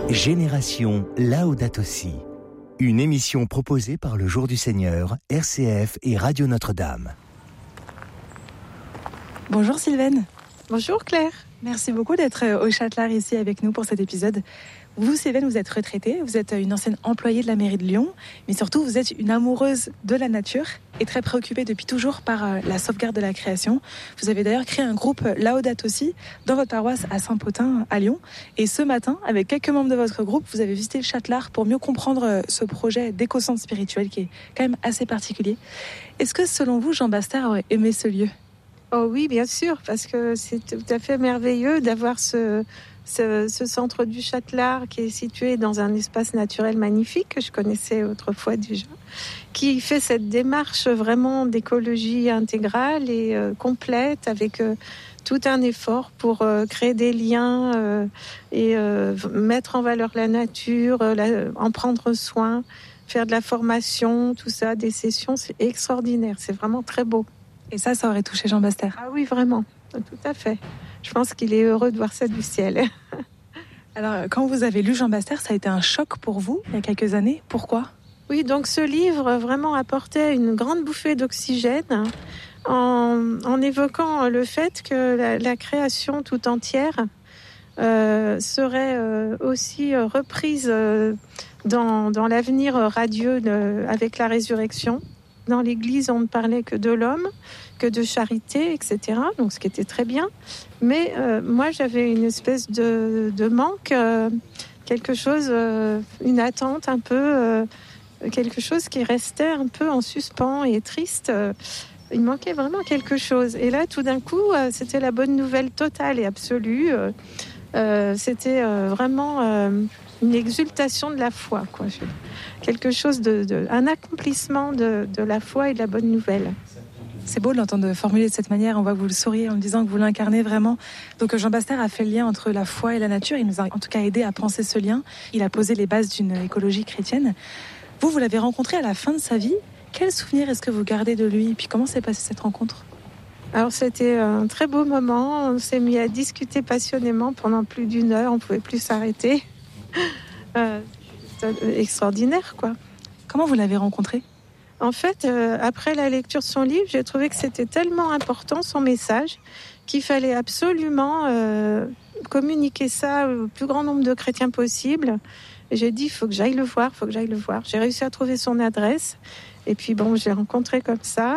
Génération Laudato Si. Une émission proposée par le Jour du Seigneur, RCF et Radio Notre-Dame. Bonjour Sylvaine. Bonjour Claire. Merci beaucoup d'être au Châtelard ici avec nous pour cet épisode. Vous, Sylvaine, vous êtes retraitée, vous êtes une ancienne employée de la mairie de Lyon, mais surtout vous êtes une amoureuse de la nature et très préoccupée depuis toujours par la sauvegarde de la création. Vous avez d'ailleurs créé un groupe Laudato Si dans votre paroisse à Saint-Pothin à Lyon. Et ce matin, avec quelques membres de votre groupe, vous avez visité le Châtelard pour mieux comprendre ce projet d'éco-centre spirituel qui est quand même assez particulier. Est-ce que selon vous, Jean Bastère aurait aimé ce lieu ? Oh oui, bien sûr, parce que c'est tout à fait merveilleux d'avoir ce centre du Châtelard qui est situé dans un espace naturel magnifique que je connaissais autrefois déjà, qui fait cette démarche vraiment d'écologie intégrale et complète avec tout un effort pour créer des liens et mettre en valeur la nature, en prendre soin, faire de la formation, tout ça, des sessions, c'est extraordinaire, c'est vraiment très beau. Et ça aurait touché Jean Bastère. Ah oui, vraiment, tout à fait. Je pense qu'il est heureux de voir ça du ciel. Alors, quand vous avez lu Jean Bastère, ça a été un choc pour vous, il y a quelques années. Pourquoi ? Oui, donc ce livre vraiment apportait une grande bouffée d'oxygène en évoquant le fait que la création tout entière serait aussi reprise dans l'avenir radieux avec la résurrection. Dans l'Église, on ne parlait que de l'homme, que de charité, etc. Donc, ce qui était très bien. Mais moi, j'avais une espèce de manque, quelque chose, une attente un peu, quelque chose qui restait un peu en suspens et triste. Il manquait vraiment quelque chose. Et là, tout d'un coup, c'était la bonne nouvelle totale et absolue. C'était vraiment une exultation de la foi, quoi. Quelque chose un accomplissement de la foi et de la bonne nouvelle. C'est beau de l'entendre formuler de cette manière. On voit que vous le souriez en me disant que vous l'incarnez vraiment. Donc Jean Bastère a fait le lien entre la foi et la nature. Il nous a en tout cas aidé à penser ce lien. Il a posé les bases d'une écologie chrétienne. Vous l'avez rencontré à la fin de sa vie. Quel souvenir est-ce que vous gardez de lui ? Et puis comment s'est passée cette rencontre ? Alors c'était un très beau moment. On s'est mis à discuter passionnément pendant plus d'une heure. On ne pouvait plus s'arrêter. Extraordinaire, quoi. Comment vous l'avez rencontré ? En fait, après la lecture de son livre, j'ai trouvé que c'était tellement important, son message, qu'il fallait absolument communiquer ça au plus grand nombre de chrétiens possible. Et j'ai dit, il faut que j'aille le voir. J'ai réussi à trouver son adresse. Et puis, bon, je l'ai rencontré comme ça.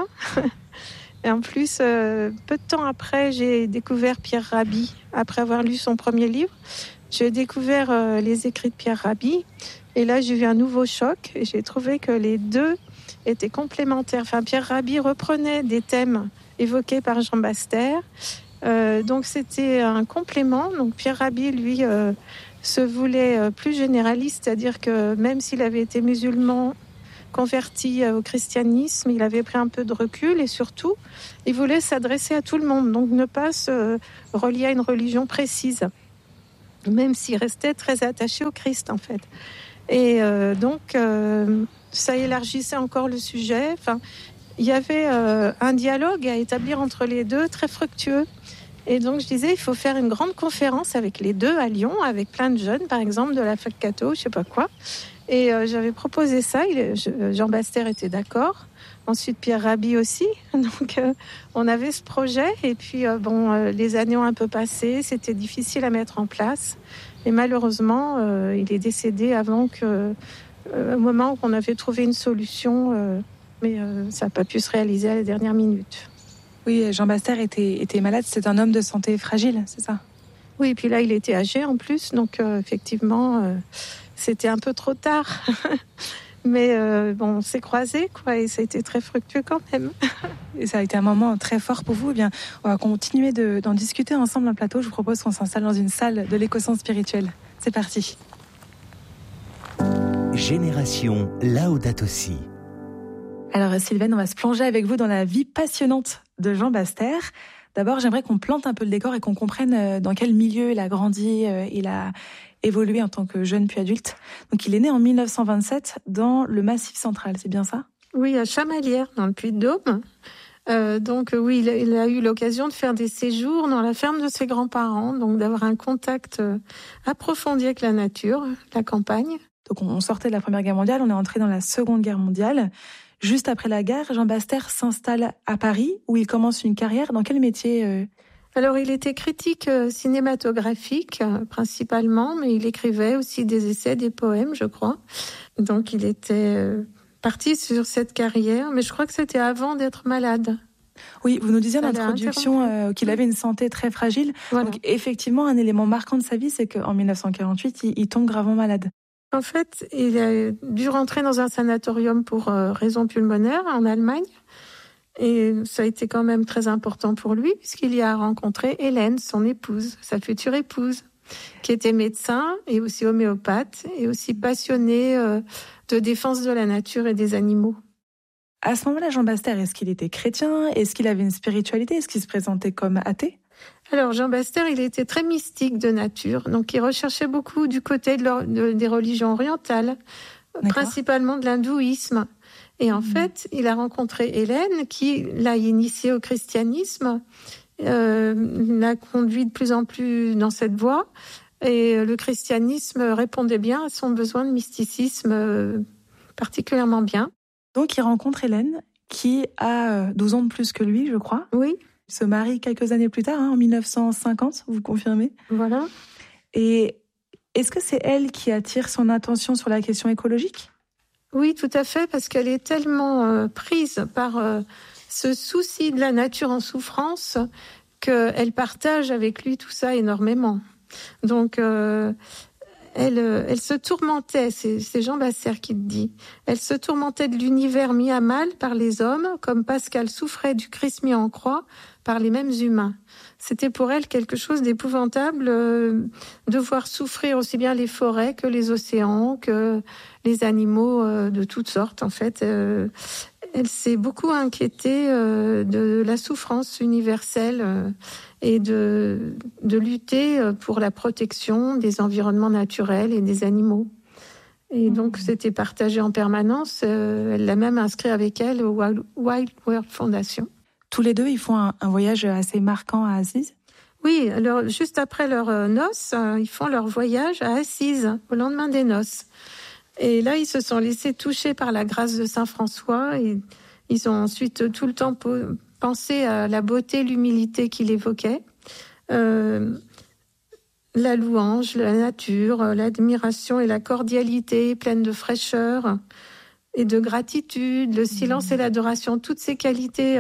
Et en plus, peu de temps après, j'ai découvert Pierre Rabhi, après avoir lu son premier livre. J'ai découvert les écrits de Pierre Rabhi. Et là, j'ai eu un nouveau choc. Et j'ai trouvé que les deux étaient complémentaires. Enfin, Pierre Rabhi reprenait des thèmes évoqués par Jean Bastère. Donc, c'était un complément. Donc, Pierre Rabhi, lui, se voulait plus généraliste, c'est-à-dire que même s'il avait été musulman, converti au christianisme, il avait pris un peu de recul et surtout, il voulait s'adresser à tout le monde. Donc, ne pas se relier à une religion précise, même s'il restait très attaché au Christ, en fait. Et donc, ça élargissait encore le sujet. Enfin, il y avait un dialogue à établir entre les deux, très fructueux. Et donc, je disais, il faut faire une grande conférence avec les deux à Lyon, avec plein de jeunes, par exemple, de la fac catho, je sais pas quoi. Et j'avais proposé ça. Jean Bastère était d'accord. Ensuite, Pierre Rabhi aussi. Donc, on avait ce projet. Et puis, les années ont un peu passé. C'était difficile à mettre en place. Et malheureusement, il est décédé avant au moment où on avait trouvé une solution. Mais ça n'a pas pu se réaliser à la dernière minute. Oui, Jean Bastère était malade. C'est un homme de santé fragile, c'est ça ? Oui, et puis là, il était âgé en plus. Donc, effectivement, c'était un peu trop tard. Mais on s'est croisés, quoi. Et ça a été très fructueux quand même. Et ça a été un moment très fort pour vous. Eh bien, on va continuer d'en discuter ensemble en plateau. Je vous propose qu'on s'installe dans une salle de l'éco-centre spirituel. C'est parti. Génération Laudato Si. Alors Sylvaine, on va se plonger avec vous dans la vie passionnante de Jean Bastère. D'abord, j'aimerais qu'on plante un peu le décor et qu'on comprenne dans quel milieu il a grandi, il a évolué en tant que jeune puis adulte. Donc il est né en 1927 dans le Massif central, c'est bien ça ? Oui, à Chamalières, dans le Puy-de-Dôme. Donc oui, il a eu l'occasion de faire des séjours dans la ferme de ses grands-parents, donc d'avoir un contact approfondi avec la nature, la campagne. Donc on sortait de la Première Guerre mondiale, on est entré dans la Seconde Guerre mondiale. Juste après la guerre, Jean Baster s'installe à Paris, où il commence une carrière. Dans quel métier Alors, il était critique cinématographique, principalement, mais il écrivait aussi des essais, des poèmes, je crois. Donc, il était parti sur cette carrière, mais je crois que c'était avant d'être malade. Oui, vous nous disiez en introduction qu'il avait une santé très fragile. Voilà. Donc, effectivement, un élément marquant de sa vie, c'est qu'en 1948, il tombe gravement malade. En fait, il a dû rentrer dans un sanatorium pour raisons pulmonaires en Allemagne. Et ça a été quand même très important pour lui, puisqu'il y a rencontré Hélène, son épouse, sa future épouse, qui était médecin et aussi homéopathe, et aussi passionnée de défense de la nature et des animaux. À ce moment-là, Jean Baster, est-ce qu'il était chrétien ? Est-ce qu'il avait une spiritualité ? Est-ce qu'il se présentait comme athée ? Alors, Jean Baster, il était très mystique de nature, donc il recherchait beaucoup du côté des religions orientales, principalement de l'hindouisme. Et en fait, il a rencontré Hélène, qui l'a initié au christianisme, l'a conduit de plus en plus dans cette voie, et le christianisme répondait bien à son besoin de mysticisme particulièrement bien. Donc, il rencontre Hélène, qui a 12 ans de plus que lui, je crois. Oui. Il se marie quelques années plus tard, en 1950, vous confirmez ? Voilà. Et est-ce que c'est elle qui attire son attention sur la question écologique ? Oui, tout à fait, parce qu'elle est tellement prise par ce souci de la nature en souffrance qu'elle partage avec lui tout ça énormément. Donc, elle se tourmentait, c'est Jean Baster qui le dit, elle se tourmentait de l'univers mis à mal par les hommes, comme Pascal souffrait du Christ mis en croix par les mêmes humains. C'était pour elle quelque chose d'épouvantable de voir souffrir aussi bien les forêts que les océans, que les animaux de toutes sortes. En fait, elle s'est beaucoup inquiétée de la souffrance universelle et de lutter pour la protection des environnements naturels et des animaux. Et donc, c'était partagé en permanence. Elle l'a même inscrit avec elle au Wild World Foundation. Tous les deux, ils font un voyage assez marquant à Assise ? Oui, alors juste après leurs noces, ils font leur voyage à Assise, au lendemain des noces. Et là, ils se sont laissés toucher par la grâce de Saint François et ils ont ensuite tout le temps pensé à la beauté, l'humilité qu'il évoquait, la louange, la nature, l'admiration et la cordialité pleine de fraîcheur et de gratitude, le silence et l'adoration, toutes ces qualités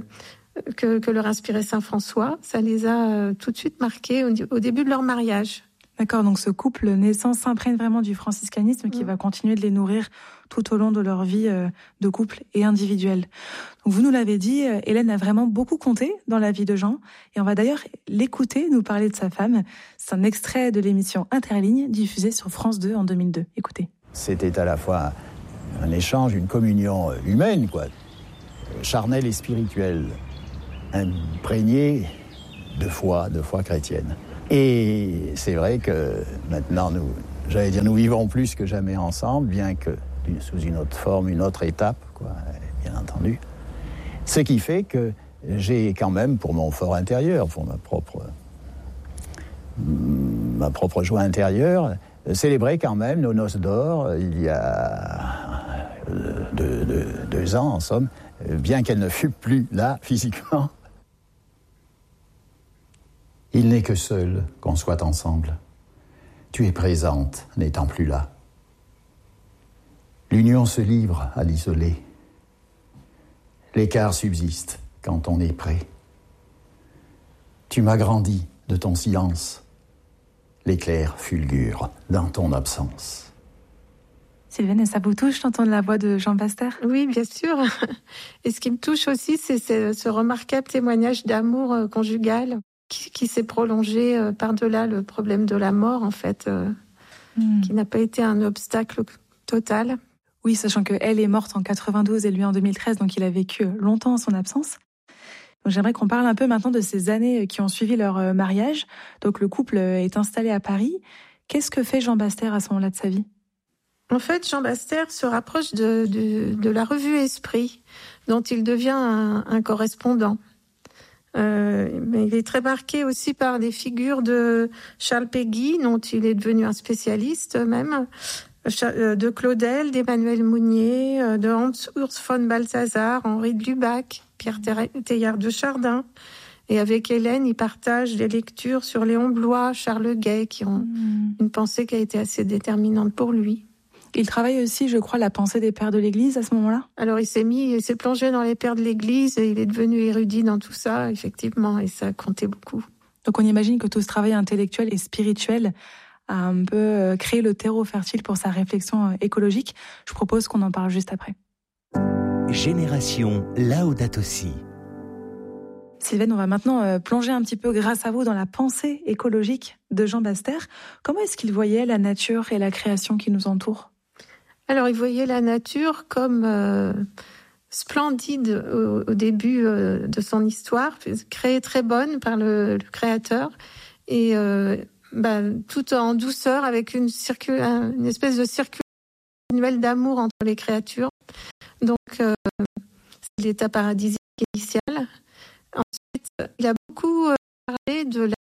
que leur inspirait Saint François, ça les a tout de suite marqués au début de leur mariage. D'accord, donc ce couple naissant s'imprègne vraiment du franciscanisme qui va continuer de les nourrir tout au long de leur vie de couple et individuelle. Donc vous nous l'avez dit, Hélène a vraiment beaucoup compté dans la vie de Jean et on va d'ailleurs l'écouter nous parler de sa femme. C'est un extrait de l'émission Interligne diffusée sur France 2 en 2002. Écoutez. C'était à la fois un échange, une communion humaine, quoi, charnelle et spirituelle, imprégnée de foi chrétienne. Et c'est vrai que maintenant, nous vivons plus que jamais ensemble, bien que sous une autre forme, une autre étape, quoi, bien entendu. Ce qui fait que j'ai quand même, pour mon fort intérieur, pour ma propre joie intérieure, célébré quand même nos noces d'or il y a 2 ans, en somme, bien qu'elle ne fût plus là physiquement. Il n'est que seul qu'on soit ensemble. Tu es présente, n'étant plus là. L'union se livre à l'isolé. L'écart subsiste quand on est près. Tu m'as grandi de ton silence. L'éclair fulgure dans ton absence. Sylvaine, ça vous touche d'entendre la voix de Jean Baster ? Oui, bien sûr. Et ce qui me touche aussi, c'est ce remarquable témoignage d'amour conjugal qui s'est prolongé par-delà le problème de la mort, en fait, qui n'a pas été un obstacle total. Oui, sachant qu'elle est morte en 92 et lui en 2013, donc il a vécu longtemps en son absence. Donc j'aimerais qu'on parle un peu maintenant de ces années qui ont suivi leur mariage. Donc le couple est installé à Paris. Qu'est-ce que fait Jean Baster à ce moment-là de sa vie ? En fait, Jean Baster se rapproche de la revue Esprit, dont il devient un correspondant. Mais il est très marqué aussi par des figures de Charles Péguy, dont il est devenu un spécialiste même, de Claudel, d'Emmanuel Mounier, de Hans-Urs von Balthasar, Henri de Lubac, Pierre Teilhard de Chardin. Et avec Hélène, il partage des lectures sur Léon Bloy, Charles Guay, qui ont une pensée qui a été assez déterminante pour lui. Il travaille aussi, je crois, la pensée des pères de l'Église à ce moment-là. Alors il s'est plongé dans les pères de l'Église et il est devenu érudit dans tout ça, effectivement, et ça a compté beaucoup. Donc on imagine que tout ce travail intellectuel et spirituel a un peu créé le terreau fertile pour sa réflexion écologique. Je propose qu'on en parle juste après. Génération Laudato Si. Sylvaine, on va maintenant plonger un petit peu, grâce à vous, dans la pensée écologique de Jean Baster. Comment est-ce qu'il voyait la nature et la création qui nous entoure ? Alors, il voyait la nature comme splendide au début de son histoire, créée très bonne par le Créateur, et tout en douceur, avec une espèce de circuit annuel d'amour entre les créatures. Donc, c'est l'état paradisiaque initial. Ensuite, il a beaucoup parlé de